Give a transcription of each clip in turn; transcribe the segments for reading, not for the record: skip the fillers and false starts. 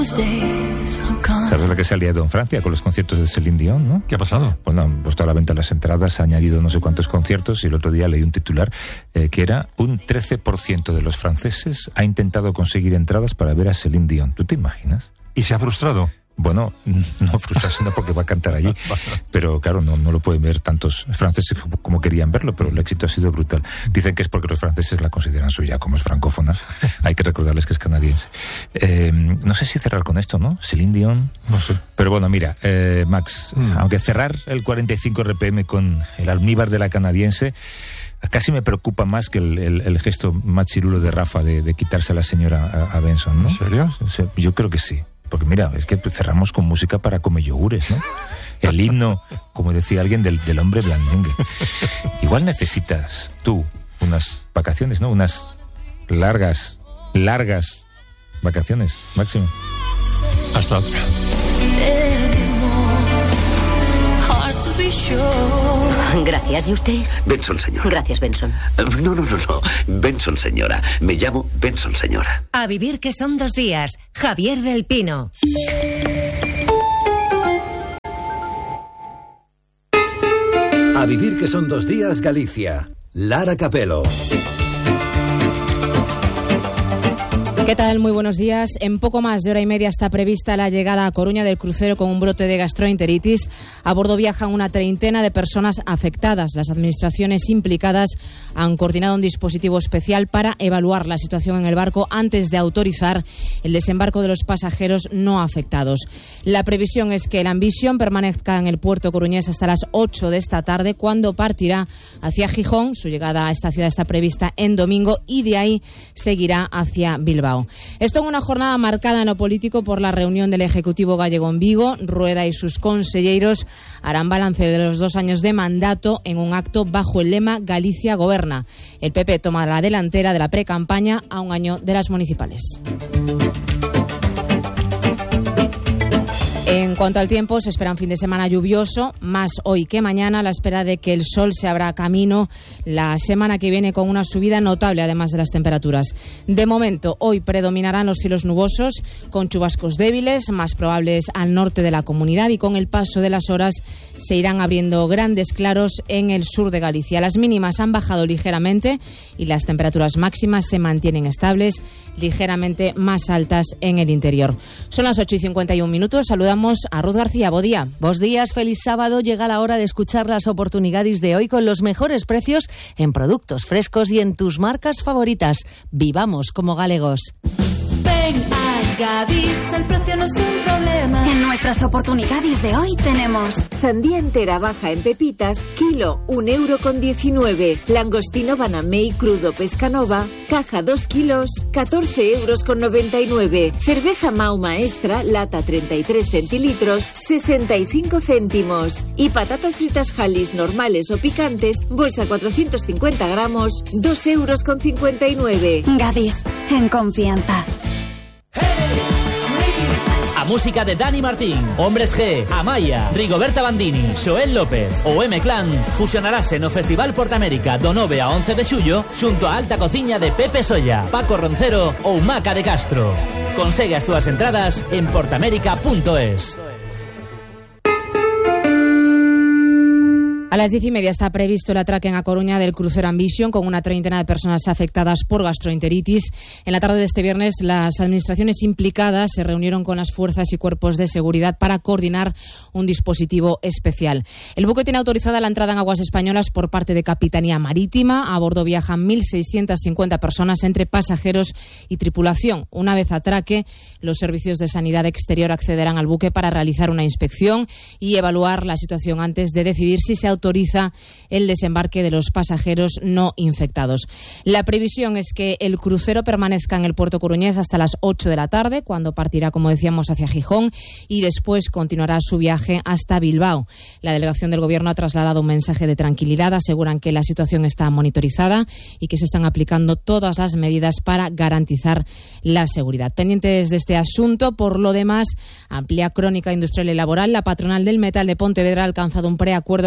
¿Sabes lo que se ha liado en Francia con los conciertos de Céline Dion, no? ¿Qué ha pasado? Bueno, han puesto a la venta las entradas, ha añadido no sé cuántos conciertos y el otro día leí un titular que era un 13% de los franceses ha intentado conseguir entradas para ver a Céline Dion. ¿Tú te imaginas? ¿Y se ha frustrado? Bueno, no frustrarse no porque va a cantar allí, pero claro, no lo pueden ver tantos franceses como querían verlo, pero el éxito ha sido brutal. Dicen que es porque los franceses la consideran suya, como es francófona. Hay que recordarles que es canadiense. No sé si cerrar con esto, ¿no? Céline Dion, no sé. Pero bueno, mira, Max, aunque cerrar el 45 RPM con el almíbar de la canadiense casi me preocupa más que el gesto machirulo de Rafa de quitarse a la señora a Benson, ¿no? ¿En serio? Yo creo que sí. Porque mira, es que cerramos con música para come yogures, ¿no? El himno, como decía alguien, del hombre blandengue. Igual necesitas tú unas vacaciones, ¿no? Unas largas vacaciones, Máximo. Hasta otra. Gracias, ¿y usted? Benson, señora. Gracias, Benson. No. Benson, señora. Me llamo Benson, señora. A vivir que son 2 días. Javier del Pino. A vivir que son 2 días, Galicia. Lara Capelo. ¿Qué tal? Muy buenos días. En poco más de hora y media está prevista la llegada a Coruña del crucero con un brote de gastroenteritis. A bordo viajan una treintena de personas afectadas. Las administraciones implicadas han coordinado un dispositivo especial para evaluar la situación en el barco antes de autorizar el desembarco de los pasajeros no afectados. La previsión es que el Ambition permanezca en el puerto coruñés hasta las 8 de esta tarde, cuando partirá hacia Gijón. Su llegada a esta ciudad está prevista en domingo y de ahí seguirá hacia Bilbao. Esto en una jornada marcada en lo político por la reunión del Ejecutivo gallego en Vigo. Rueda y sus conselleiros harán balance de los 2 años de mandato en un acto bajo el lema Galicia goberna. El PP toma la delantera de la precampaña a un año de las municipales. En cuanto al tiempo, se espera un fin de semana lluvioso, más hoy que mañana, a la espera de que el sol se abra camino la semana que viene con una subida notable, además de las temperaturas. De momento, hoy predominarán los cielos nubosos, con chubascos débiles, más probables al norte de la comunidad, y con el paso de las horas se irán abriendo grandes claros en el sur de Galicia. Las mínimas han bajado ligeramente y las temperaturas máximas se mantienen estables, ligeramente más altas en el interior. Son las 8:51. Saludamos a Ruth García. Bo día. Bos días, feliz sábado. Llega la hora de escuchar las oportunidades de hoy con los mejores precios en productos frescos y en tus marcas favoritas. Vivamos como galegos. Ven a Gadis, el precio no es un problema. En nuestras oportunidades de hoy tenemos sandía entera baja en pepitas, kilo, 1,19 €. Langostino Banamey crudo Pescanova, caja 2 kilos, 14,99 €. Cerveza Mau Maestra, lata 33 centilitros, 65 céntimos. Y patatas fritas Halis normales o picantes, bolsa 450 gramos, 2,59 €. Gadis, en confianza. A música de Dani Martín, Hombres G, Amaya, Rigoberta Bandini, Xoel López ou M-Clan fusionarase no Festival Portamérica do 9 a 11 de xullo xunto a alta cociña de Pepe Solla, Paco Roncero ou Maca de Castro. Consegue as túas entradas en portamérica.es. A las 10:30 está previsto el atraque en A Coruña del crucero Ambition con una treintena de personas afectadas por gastroenteritis. En la tarde de este viernes, las administraciones implicadas se reunieron con las fuerzas y cuerpos de seguridad para coordinar un dispositivo especial. El buque tiene autorizada la entrada en aguas españolas por parte de Capitanía Marítima. A bordo viajan 1.650 personas entre pasajeros y tripulación. Una vez atraque, los servicios de sanidad exterior accederán al buque para realizar una inspección y evaluar la situación antes de decidir si se autoriza el desembarque de los pasajeros no infectados. La previsión es que el crucero permanezca en el puerto coruñés hasta las 8 de la tarde, cuando partirá, como decíamos, hacia Gijón, y después continuará su viaje hasta Bilbao. La delegación del Gobierno ha trasladado un mensaje de tranquilidad. Aseguran que la situación está monitorizada y que se están aplicando todas las medidas para garantizar la seguridad. Pendientes de este asunto, por lo demás, amplia crónica industrial y laboral. La patronal del metal de Pontevedra ha alcanzado un preacuerdo con los sindicatos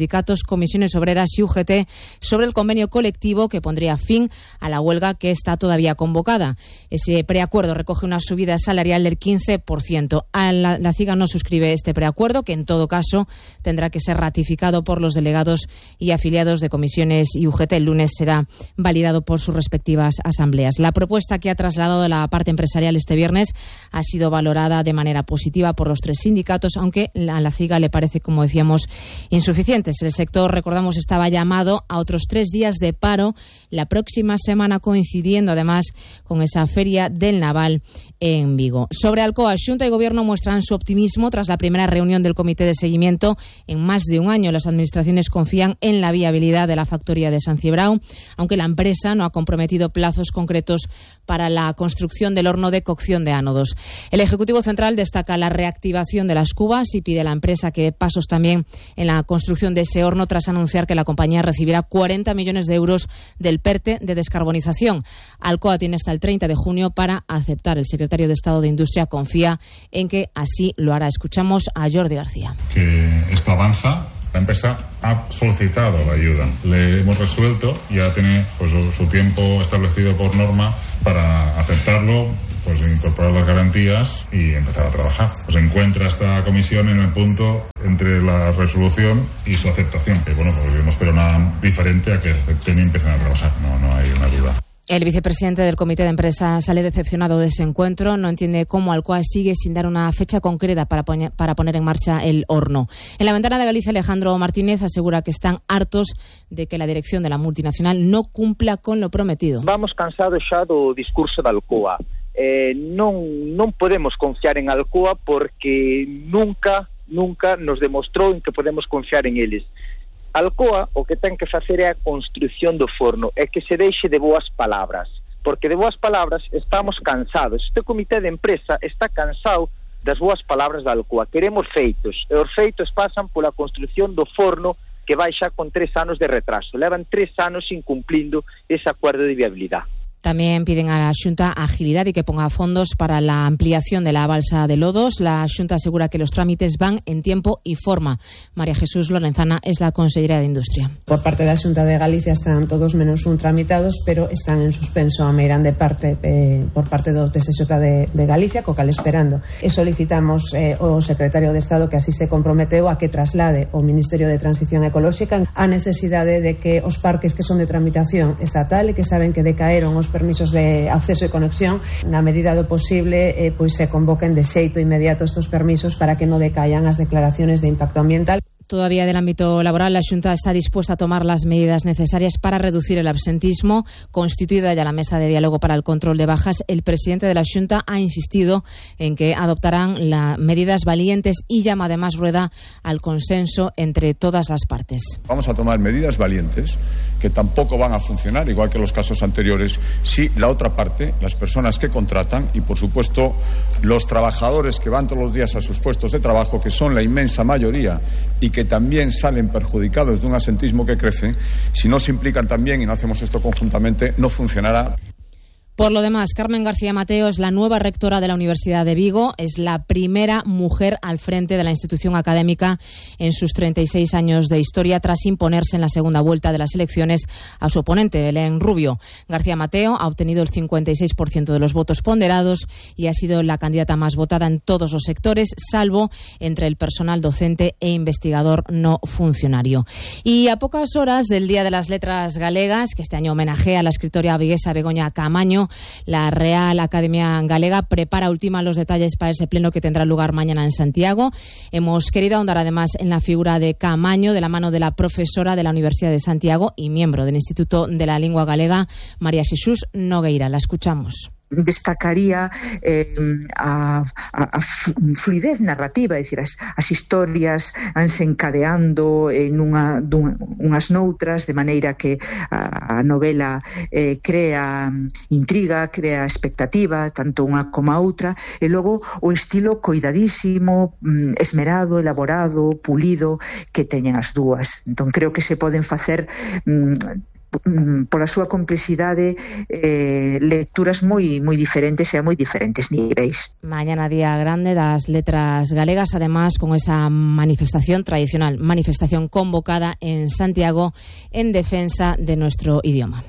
sindicatos, comisiones obreras y UGT sobre el convenio colectivo que pondría fin a la huelga que está todavía convocada. Ese preacuerdo recoge una subida salarial del 15%. La CIGA no suscribe este preacuerdo, que en todo caso tendrá que ser ratificado por los delegados y afiliados de comisiones y UGT. El lunes será validado por sus respectivas asambleas. La propuesta que ha trasladado la parte empresarial este viernes ha sido valorada de manera positiva por los tres sindicatos, aunque a la CIGA le parece, como decíamos, insuficientes. El sector, recordamos, estaba llamado a otros 3 días de paro la próxima semana, coincidiendo además con esa feria del naval en Vigo. Sobre Alcoa, Xunta y Gobierno muestran su optimismo tras la primera reunión del comité de seguimiento en más de un año. Las administraciones confían en la viabilidad de la factoría de San Cibrao, aunque la empresa no ha comprometido plazos concretos para la construcción del horno de cocción de ánodos. El Ejecutivo Central destaca la reactivación de las cubas y pide a la empresa que dé pasos también en la construcción de ese horno, tras anunciar que la compañía recibirá 40 millones de euros del PERTE de descarbonización. Alcoa tiene hasta el 30 de junio para aceptar. El secretario de Estado de Industria confía en que así lo hará. Escuchamos a Jordi García. Que esto avanza. La empresa ha solicitado la ayuda. Le hemos resuelto, ya tiene su tiempo establecido por norma para aceptarlo, incorporar las garantías y empezar a trabajar. Encuentra esta comisión en el punto entre la resolución y su aceptación. Yo no espero nada diferente a que acepten y empiecen a trabajar. No hay una duda. El vicepresidente del Comité de Empresa sale decepcionado de ese encuentro. No entiende cómo Alcoa sigue sin dar una fecha concreta para poner en marcha el horno. En la Ventana de Galicia, Alejandro Martínez asegura que están hartos de que la dirección de la multinacional no cumpla con lo prometido. Vamos cansados xa do discurso de Alcoa. Non podemos confiar en Alcoa porque nunca nos demostrou en que podemos confiar en eles. Alcoa o que ten que facer é a construción do forno, é que se deixe de boas palabras, porque de boas palabras estamos cansados. Este comité de empresa está cansado das boas palabras da Alcoa. Queremos feitos, e os feitos pasan pola construción do forno, que vai xa con 3 anos de retraso. Levan 3 anos incumplindo ese acuerdo de viabilidad. También piden a la Xunta agilidad y que ponga fondos para la ampliación de la balsa de Lodos. La Xunta asegura que los trámites van en tiempo y forma. María Jesús Lorenzana es la consellera de Industria. Por parte da Xunta de Galicia están todos menos un tramitados, pero están en suspenso a meirán de parte por parte do TSJ de Galicia, co cal esperando. E solicitamos ao secretario de Estado que así se comprometeu a que traslade ao Ministerio de Transición Ecolóxica a necesidade de que os parques que son de tramitación estatal e que saben que decaeron os permisos de acceso e conexión, na medida do posible se convoquen de xeito inmediato estos permisos para que non decaian as declaraciones de impacto ambiental. Todavía del ámbito laboral, la Xunta está dispuesta a tomar las medidas necesarias para reducir el absentismo. Constituida ya la mesa de diálogo para el control de bajas, el presidente de la Xunta ha insistido en que adoptarán las medidas valientes y llama además Rueda al consenso entre todas las partes. Vamos a tomar medidas valientes que tampoco van a funcionar, igual que los casos anteriores, si la otra parte, las personas que contratan y, por supuesto, los trabajadores que van todos los días a sus puestos de trabajo, que son la inmensa mayoría y que también salen perjudicados de un absentismo que crece, si no se implican también y no hacemos esto conjuntamente, no funcionará. Por lo demás, Carmen García Mateo es la nueva rectora de la Universidad de Vigo. Es la primera mujer al frente de la institución académica en sus 36 años de historia, tras imponerse en la segunda vuelta de las elecciones a su oponente, Belén Rubio. García Mateo ha obtenido el 56% de los votos ponderados y ha sido la candidata más votada en todos los sectores, salvo entre el personal docente e investigador no funcionario. Y a pocas horas del Día de las Letras Galegas, que este año homenajea a la escritora viguesa Begoña Caamaño, la Real Academia Galega prepara ultima los detalles para ese pleno que tendrá lugar mañana en Santiago. Hemos querido ahondar además en la figura de Caamaño de la mano de la profesora de la Universidad de Santiago y miembro del Instituto de la Lingua Galega, María Xesús Nogueira. La escuchamos. Destacaría a fluidez narrativa, é dicir, as historias anse encadeando en unhas noutras, de maneira que a novela crea intriga, crea expectativa, tanto unha como a outra, e logo o estilo coidadísimo, esmerado, elaborado, pulido que teñen as dúas. Entón creo que se poden facer pola súa complexidade, lecturas moi diferentes e a moi diferentes niveis. Mañana día grande das letras galegas, además con esa manifestación tradicional, manifestación convocada en Santiago en defensa de nuestro idioma.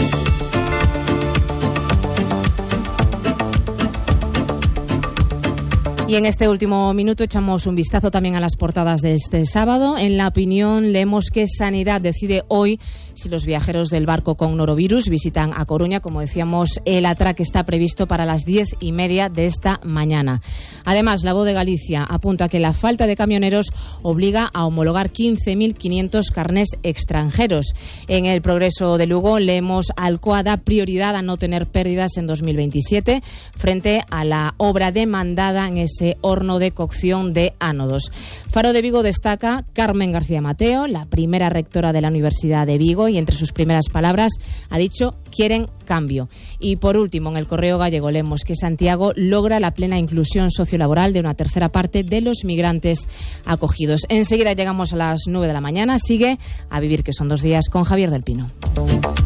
Y en este último minuto echamos un vistazo también a las portadas de este sábado. En La Opinión leemos que Sanidad decide hoy si los viajeros del barco con norovirus visitan a Coruña. Como decíamos, el atraque está previsto para las 10:30 de esta mañana. Además, La Voz de Galicia apunta que la falta de camioneros obliga a homologar 15.500 carnés extranjeros. En El Progreso de Lugo leemos: Alcoa da prioridad a no tener pérdidas en 2027 frente a la obra demandada en ese horno de cocción de ánodos. Faro de Vigo destaca Carmen García Mateo, la primera rectora de la Universidad de Vigo, y entre sus primeras palabras ha dicho: quieren cambio. Y por último, en El Correo Gallego leemos que Santiago logra la plena inclusión sociolaboral de una tercera parte de los migrantes acogidos. Enseguida llegamos a las 9 de la mañana. Sigue A Vivir, que son 2 días, con Javier del Pino.